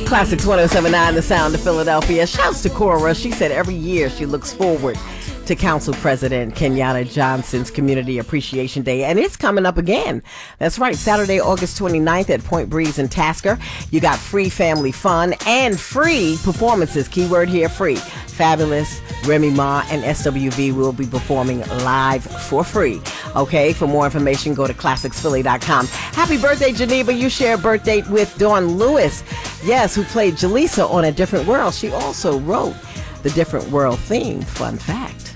Classics 1079, the sound of Philadelphia. Shouts to Cora. She said every year she looks forward to Council President Kenyatta Johnson's Community Appreciation Day, and it's coming up again. That's right, Saturday, August 29th at Point Breeze in Tasker. You got free family fun and free performances. Keyword here, free. Fabulous, Remy Ma, and SWV will be performing live for free. Okay, for more information, go to classicsphilly.com. Happy birthday, Geneva. You share a birthday with Dawn Lewis, yes, who played Jaleesa on A Different World. She also wrote the Different World theme. Fun fact.